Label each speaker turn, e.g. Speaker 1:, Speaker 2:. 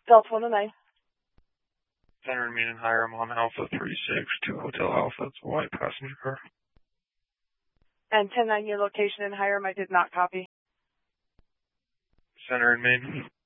Speaker 1: Delta 109.
Speaker 2: Center and main in Hiram on Alpha 362 Hotel Alpha. It's a white passenger car.
Speaker 1: And 10-9, your location in Hiram, I did not copy.
Speaker 2: Center and main.